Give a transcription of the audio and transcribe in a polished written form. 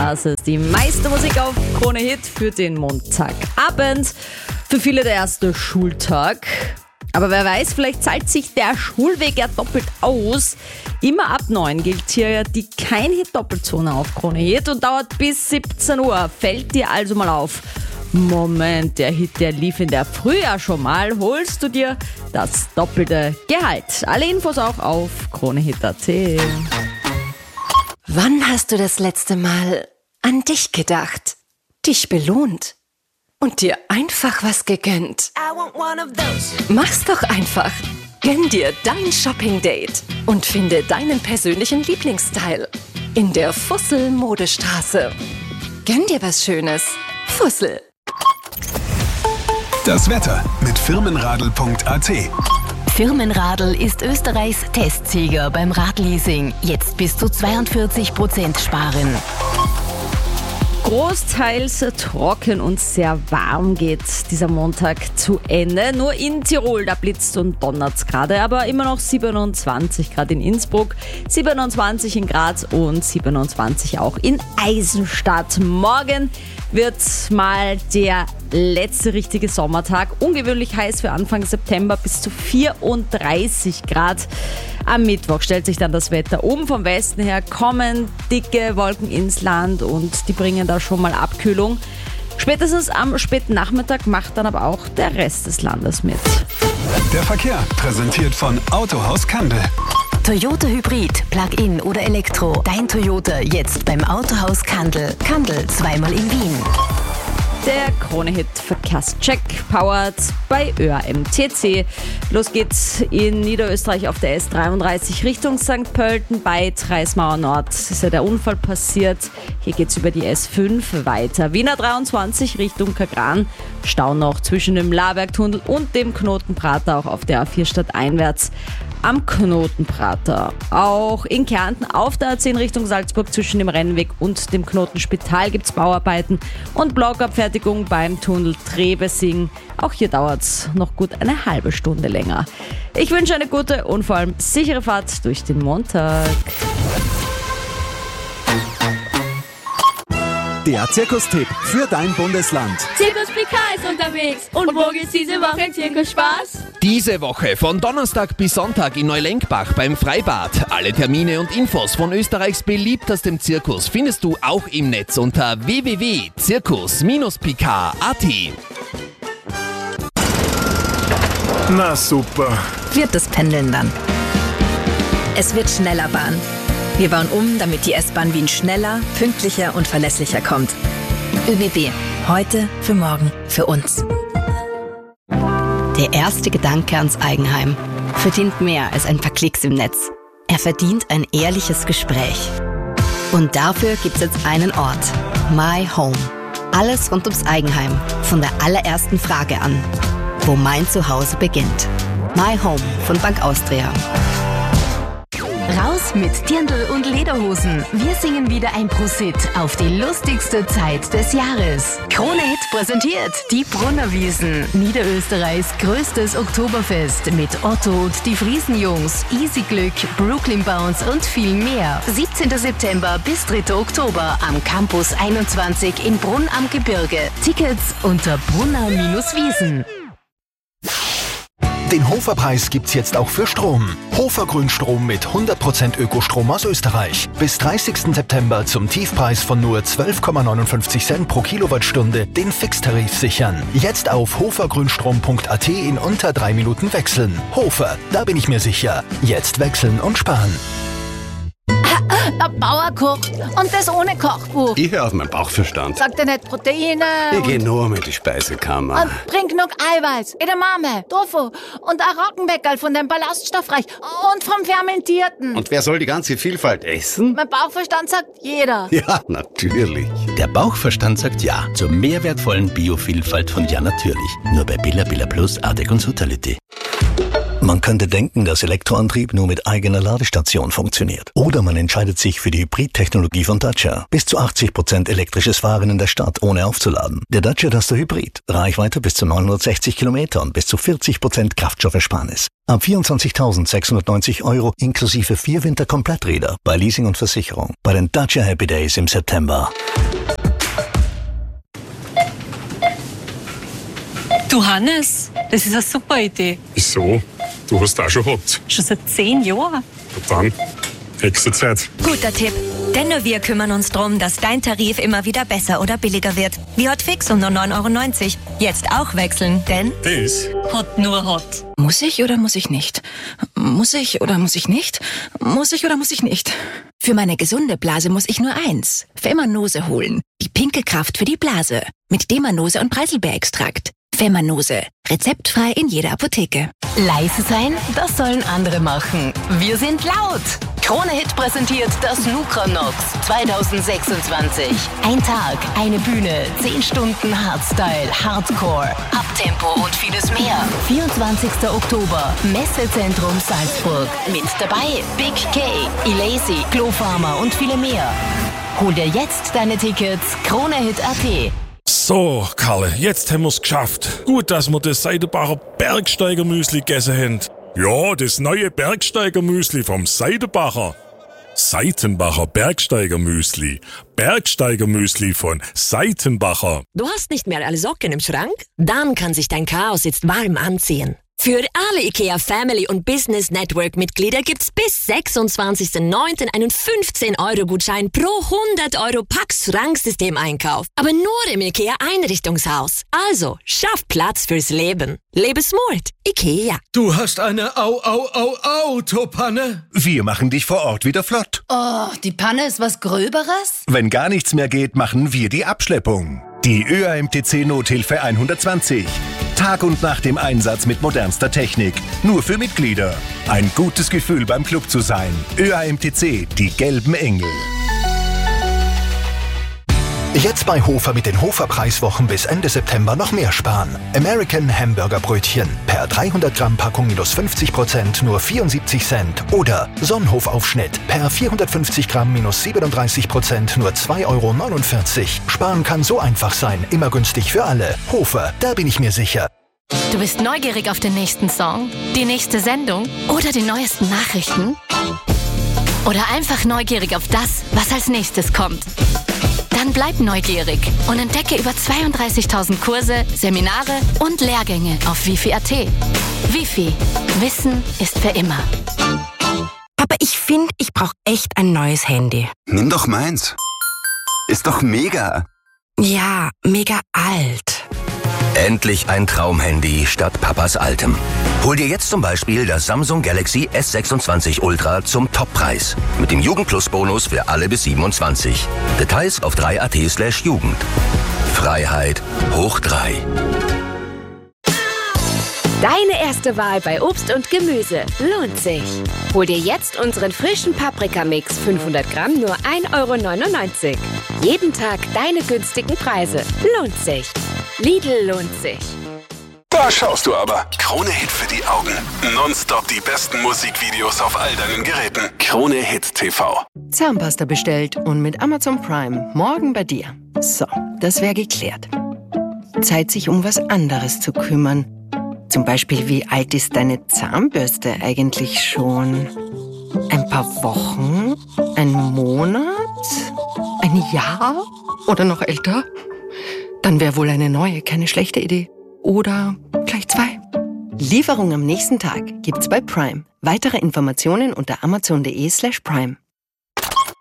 Das ist die meiste Musik auf Krone Hit für den Montagabend. Für viele der erste Schultag. Aber wer weiß, vielleicht zahlt sich der Schulweg ja doppelt aus. Immer ab 9 gilt hier ja die Kein-Hit-Doppelzone auf Krone Hit und dauert bis 17 Uhr. Fällt dir also mal auf: Moment, der Hit, der lief in der Früh ja schon mal. Holst du dir das doppelte Gehalt? Alle Infos auch auf kronehit.at. Wann hast du das letzte Mal an dich gedacht, dich belohnt und dir einfach was gegönnt? Mach's doch einfach. Gönn dir dein Shopping-Date und finde deinen persönlichen Lieblingsstyle in der Fussel-Modestraße. Gönn dir was Schönes. Fussel. Das Wetter mit firmenradl.at. Firmenradl ist Österreichs Testsieger beim Radleasing. Jetzt bis zu 42% sparen. Großteils trocken und sehr warm geht dieser Montag zu Ende. Nur in Tirol, da blitzt und donnert's gerade, aber immer noch 27 Grad in Innsbruck, 27 in Graz und 27 auch in Eisenstadt. Morgen wird mal der letzte richtige Sommertag. Ungewöhnlich heiß für Anfang September, bis zu 34 Grad. Am Mittwoch stellt sich dann das Wetter um. Vom Westen her kommen dicke Wolken ins Land und die bringen da schon mal Abkühlung. Spätestens am späten Nachmittag macht dann aber auch der Rest des Landes mit. Der Verkehr präsentiert von Autohaus Kandel. Toyota Hybrid, Plug-in oder Elektro. Dein Toyota jetzt beim Autohaus Kandel. Kandel, zweimal in Wien. Der Krone-Hit Verkehrscheck powered bei ÖAMTC. Los geht's in Niederösterreich auf der S33 Richtung St. Pölten bei Treismauer Nord. Ist ja der Unfall passiert. Hier geht's über die S5 weiter. Wiener 23 Richtung Kagran. Stau noch zwischen dem Labergtunnel und dem Knotenprater, auch auf der A4 stadteinwärts am Knotenprater. Auch in Kärnten auf der A10 Richtung Salzburg zwischen dem Rennweg und dem Knotenspital gibt's Bauarbeiten und Blockabfertigung beim Tunnel Trebesing. Auch hier dauert's noch gut eine halbe Stunde länger. Ich wünsche eine gute und vor allem sichere Fahrt durch den Montag. Der Zirkustipp für dein Bundesland. Zirkus PK ist unterwegs. Und wo geht's diese Woche im Zirkus Spaß? Diese Woche von Donnerstag bis Sonntag in Neulenkbach beim Freibad. Alle Termine und Infos von Österreichs beliebtestem Zirkus findest du auch im Netz unter www.zirkus-pk.at. Na super. Wird das Pendeln dann. Es wird schneller Bahn. Wir bauen um, damit die S-Bahn Wien schneller, pünktlicher und verlässlicher kommt. ÖBB. Heute, für morgen, für uns. Der erste Gedanke ans Eigenheim verdient mehr als ein paar Klicks im Netz. Er verdient ein ehrliches Gespräch. Und dafür gibt's jetzt einen Ort. My Home. Alles rund ums Eigenheim. Von der allerersten Frage an. Wo mein Zuhause beginnt. My Home von Bank Austria. Raus mit Dirndl und Lederhosen. Wir singen wieder ein Prosit auf die lustigste Zeit des Jahres. Krone Hit präsentiert die Brunnerwiesen. Niederösterreichs größtes Oktoberfest mit Otto und die Friesenjungs, Easy Glück, Brooklyn Bounce und viel mehr. 17. September bis 3. Oktober am Campus 21 in Brunn am Gebirge. Tickets unter brunner-wiesen. Den Hofer-Preis gibt's jetzt auch für Strom. Hofer Grünstrom mit 100% Ökostrom aus Österreich. Bis 30. September zum Tiefpreis von nur 12,59 Cent pro Kilowattstunde den Fixtarif sichern. Jetzt auf hofergrünstrom.at in unter 3 Minuten wechseln. Hofer, da bin ich mir sicher. Jetzt wechseln und sparen. Der Bauer kocht und das ohne Kochbuch. Ich höre auf meinen Bauchverstand. Sagt er nicht Proteine? Ich gehe nur mit die Speisekammer. Und bring genug Eiweiß, Edamame, Tofu und ein Roggenbäckerl von dem Ballaststoffreich und vom Fermentierten. Und wer soll die ganze Vielfalt essen? Mein Bauchverstand sagt jeder. Ja, natürlich. Der Bauchverstand sagt ja zur mehrwertvollen Biovielfalt von Ja Natürlich. Nur bei Billa Billa Plus, Artec und Sutality. Man könnte denken, dass Elektroantrieb nur mit eigener Ladestation funktioniert. Oder man entscheidet sich für die Hybridtechnologie von Dacia. Bis zu 80% elektrisches Fahren in der Stadt, ohne aufzuladen. Der Dacia Duster Hybrid. Reichweite bis zu 960 Kilometer und bis zu 40% Kraftstoffersparnis. Ab 24.690 € inklusive 4 Winterkompletträder bei Leasing und Versicherung. Bei den Dacia Happy Days im September. Du Hannes, das ist eine super Idee. Wieso? Du hast auch schon gehabt. Schon seit 10 Jahren. Und dann, Hexenzeit. Guter Tipp. Denn nur wir kümmern uns darum, dass dein Tarif immer wieder besser oder billiger wird. Wie Hotfix um nur 9,90 €. Jetzt auch wechseln, denn Das Hot nur Hot. Muss ich oder muss ich nicht? Muss ich oder muss ich nicht? Muss ich oder muss ich nicht? Für meine gesunde Blase muss ich nur eins. Femanose holen. Die pinke Kraft für die Blase. Mit Demanose und Preiselbeerextrakt. Femanose. Rezeptfrei in jeder Apotheke. Leise sein, das sollen andere machen. Wir sind laut. Krone Hit präsentiert das Nukranox 2026. Ein Tag, eine Bühne, 10 Stunden Hardstyle, Hardcore, Abtempo und vieles mehr. 24. Oktober, Messezentrum Salzburg. Mit dabei Big K, Elazy, Glowfarmer und viele mehr. Hol dir jetzt deine Tickets, KroneHit.at. So, Kalle, jetzt haben wir's geschafft. Gut, dass wir das Seidenbacher Bergsteiger-Müsli gegessen haben. Ja, das neue Bergsteiger-Müsli vom Seidenbacher. Seitenbacher Bergsteiger-Müsli. Bergsteiger-Müsli von Seitenbacher. Du hast nicht mehr alle Socken im Schrank? Dann kann sich dein Chaos jetzt warm anziehen. Für alle IKEA Family und Business Network Mitglieder gibt's bis 26.09. einen 15-€-Gutschein pro 100 € Pax-Schranksystem-Einkauf. Aber nur im IKEA Einrichtungshaus. Also, schaff Platz fürs Leben. Lebe smart. IKEA. Du hast eine Autopanne? Wir machen dich vor Ort wieder flott. Oh, die Panne ist was Gröberes? Wenn gar nichts mehr geht, machen wir die Abschleppung. Die ÖAMTC Nothilfe 120. Tag und Nacht im Einsatz mit modernster Technik. Nur für Mitglieder. Ein gutes Gefühl beim Club zu sein. ÖAMTC, die gelben Engel. Jetzt bei Hofer mit den Hofer-Preiswochen bis Ende September noch mehr sparen. American Hamburger Brötchen per 300 Gramm Packung minus 50% nur 74 Cent. Oder Sonnenhof-Aufschnitt per 450 Gramm minus 37% nur 2,49 €. Sparen kann so einfach sein, immer günstig für alle. Hofer, da bin ich mir sicher. Du bist neugierig auf den nächsten Song, die nächste Sendung oder die neuesten Nachrichten? Oder einfach neugierig auf das, was als nächstes kommt? Dann bleib neugierig und entdecke über 32.000 Kurse, Seminare und Lehrgänge auf Wifi.at. Wifi. Wissen ist für immer. Aber ich finde, ich brauche echt ein neues Handy. Nimm doch meins. Ist doch mega. Ja, mega alt. Endlich ein Traumhandy statt Papas altem. Hol dir jetzt zum Beispiel das Samsung Galaxy S26 Ultra zum Toppreis. Mit dem Jugend-Plus-Bonus für alle bis 27. Details auf 3.at/Jugend. Freiheit hoch 3. Deine erste Wahl bei Obst und Gemüse lohnt sich. Hol dir jetzt unseren frischen Paprikamix 500 Gramm nur 1,99 €. Jeden Tag deine günstigen Preise. Lohnt sich. Lidl lohnt sich. Da schaust du aber. Krone Hit für die Augen. Nonstop die besten Musikvideos auf all deinen Geräten. Krone Hit TV. Zahnpasta bestellt und mit Amazon Prime morgen bei dir. So, das wäre geklärt. Zeit, sich um was anderes zu kümmern. Zum Beispiel, wie alt ist deine Zahnbürste eigentlich schon? Ein paar Wochen? Ein Monat? Ein Jahr? Oder noch älter? Dann wäre wohl eine neue keine schlechte Idee. Oder gleich 2. Lieferung am nächsten Tag gibt's bei Prime. Weitere Informationen unter amazon.de/Prime.